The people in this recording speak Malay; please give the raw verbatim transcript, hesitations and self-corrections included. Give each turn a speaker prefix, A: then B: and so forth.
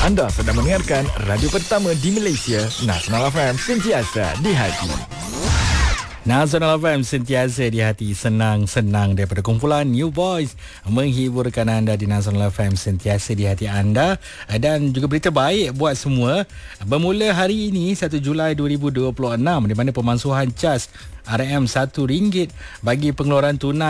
A: Anda sedang mendengarkan radio pertama di Malaysia, Nasional F M, sentiasa di hati.
B: Nasional F M sentiasa di hati, senang-senang daripada kumpulan New Boys menghiburkan anda di Nasional F M, sentiasa di hati anda. Dan juga berita baik buat semua. Bermula hari ini satu Julai dua ribu dua puluh enam, di mana pemansuhan cas R M satu ringgit bagi pengeluaran tunai